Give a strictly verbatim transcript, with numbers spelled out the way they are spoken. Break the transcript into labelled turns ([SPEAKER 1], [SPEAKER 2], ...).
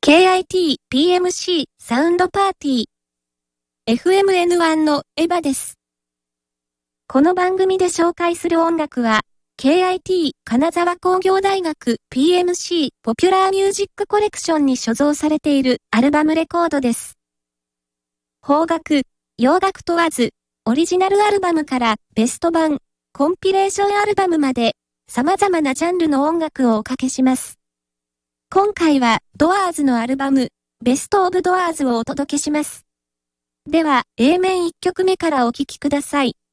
[SPEAKER 1] ケーアイティーピーエムシー サウンドパーティー。エフエムエヌワン のエヴァです。この番組で紹介する音楽は、ケーアイティー 金沢工業大学 ピーエムシー ポピュラーミュージックコレクションに所蔵されているアルバムレコードです。邦楽、洋楽問わず、オリジナルアルバムからベスト版、コンピレーションアルバムまで、様々なジャンルの音楽をおかけします。今回はドアーズのアルバム、ベストオブドアーズをお届けします。では、エー 面いっきょくめからお聴きください。